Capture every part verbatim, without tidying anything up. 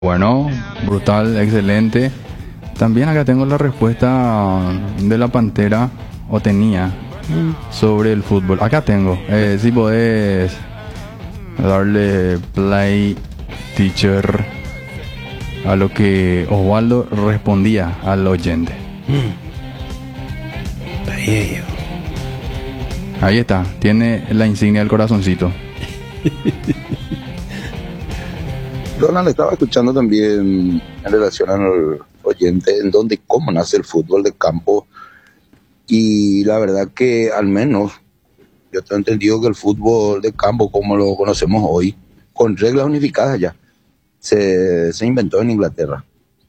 Bueno, brutal, excelente. También acá tengo la respuesta de la Pantera, o tenía, sobre el fútbol. Acá tengo. Eh, si podés darle play, teacher, a lo que Osvaldo respondía al oyente. Ahí está, tiene la insignia del corazoncito. Donald, estaba escuchando también en relación al oyente en dónde y cómo nace el fútbol de campo, y la verdad que al menos yo tengo entendido que el fútbol de campo como lo conocemos hoy, con reglas unificadas ya, se, se inventó en Inglaterra.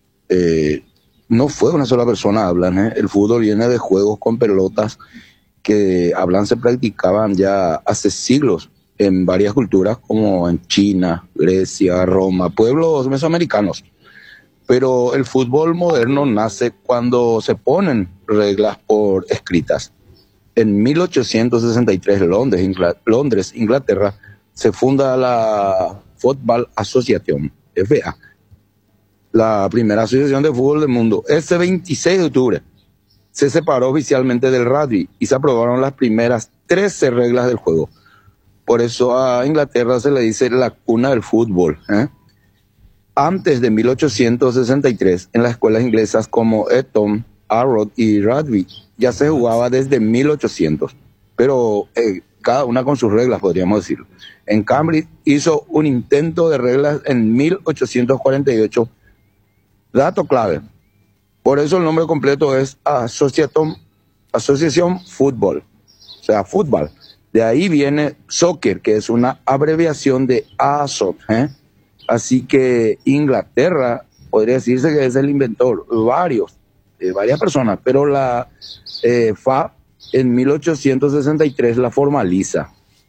Eh, no fue una sola persona, hablan, ¿eh? El fútbol viene de juegos con pelotas que hablan se practicaban ya hace siglos en varias culturas como en China, Grecia, Roma, pueblos mesoamericanos. Pero el fútbol moderno nace cuando se ponen reglas por escritas. En mil ochocientos sesenta y tres, Londres, Ingl- Londres, Inglaterra, se funda la Football Association, F A, la primera asociación de fútbol del mundo. Ese veintiséis de octubre se separó oficialmente del rugby y se aprobaron las primeras trece reglas del juego. Por eso a Inglaterra se le dice la cuna del fútbol, ¿eh? Antes de mil ochocientos sesenta y tres, en las escuelas inglesas como Eton, Harrow y Rugby, ya se jugaba desde mil ochocientos, pero eh, cada una con sus reglas, podríamos decirlo. En Cambridge hizo un intento de reglas en mil ochocientos cuarenta y ocho. Dato clave, por eso el nombre completo es Association, Asociación Fútbol, o sea, fútbol. De ahí viene soccer, que es una abreviación de A S O C, ¿eh? Así que Inglaterra podría decirse que es el inventor, varios, eh, varias personas, pero la eh, F A en mil ochocientos sesenta y tres la formaliza.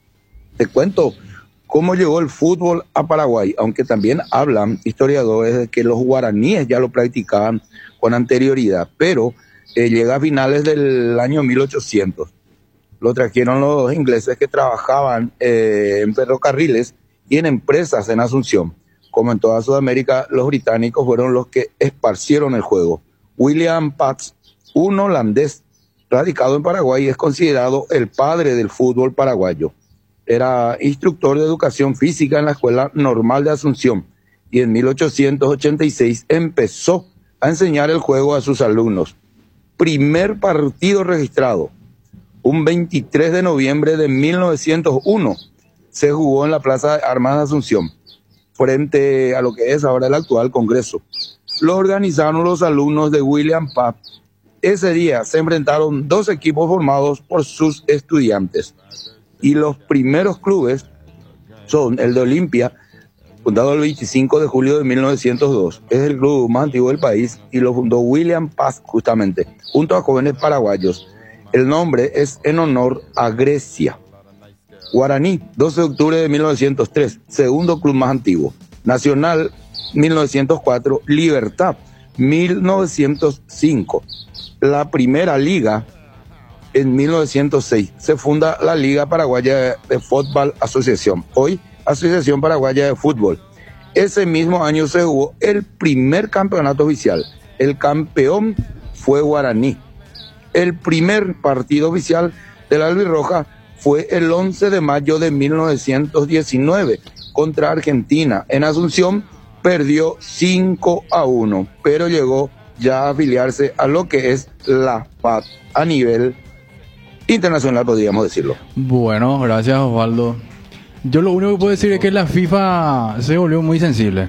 Te cuento cómo llegó el fútbol a Paraguay, aunque también hablan historiadores de que los guaraníes ya lo practicaban con anterioridad, pero eh, llega a finales del año mil ochocientos. Lo trajeron los ingleses que trabajaban eh, en ferrocarriles y en empresas en Asunción. Como en toda Sudamérica, los británicos fueron los que esparcieron el juego. William Patz, un holandés radicado en Paraguay, es considerado el padre del fútbol paraguayo. Era instructor de educación física en la Escuela Normal de Asunción y en mil ochocientos ochenta y seis empezó a enseñar el juego a sus alumnos. Primer partido registrado, un veintitrés de noviembre de mil novecientos uno, se jugó en la Plaza de Armas de Asunción, frente a lo que es ahora el actual Congreso. Lo organizaron los alumnos de William Papp. Ese día se enfrentaron dos equipos formados por sus estudiantes. Y los primeros clubes son el de Olimpia, fundado el veinticinco de julio de mil novecientos dos. Es el club más antiguo del país y lo fundó William Paz justamente, junto a jóvenes paraguayos. El nombre es en honor a Grecia. Guaraní, doce de octubre de mil novecientos tres, segundo club más antiguo. Nacional, mil novecientos cuatro. Libertad, mil novecientos cinco. La primera liga, en mil novecientos seis, se funda la Liga Paraguaya de Fútbol Asociación, hoy Asociación Paraguaya de Fútbol. Ese mismo año se jugó el primer campeonato oficial. El campeón fue Guaraní. El primer partido oficial de la Albirroja fue el once de mayo de mil novecientos diecinueve contra Argentina. En Asunción perdió cinco a uno, pero llegó ya a afiliarse a lo que es la F A T a nivel internacional, podríamos decirlo. Bueno, gracias Osvaldo. Yo lo único que puedo decir es que la FIFA se volvió muy sensible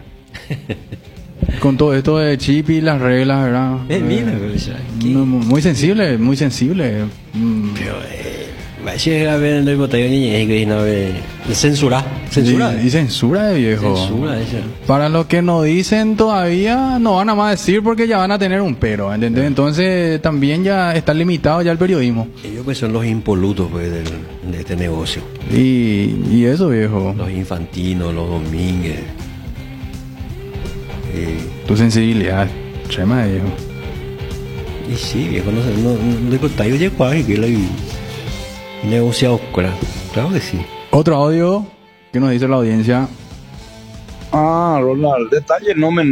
con todo esto de chip y las reglas, ¿verdad? Eh, mira, Eh, pero ya, no, muy sensible, muy sensible. Mm. Pero, eh, va a llegar a ver el botellón y que no ve. Censura, censura. Y, y censura de viejo. Censura, ella. Para los que no dicen todavía, no van a más decir porque ya van a tener un pero, ¿entendés? Entonces también ya está limitado ya el periodismo. Ellos pues son los impolutos pues del, de este negocio. Y, y eso, viejo. Los infantinos, los domínguez. Eh, Tu sensibilidad, chema, viejo. y sí, viejo, no sé, no, no le contáis de cuál que la negociado, claro, claro que sí. Otro audio que nos dice la audiencia. Ah, Ronald, detalle no menor.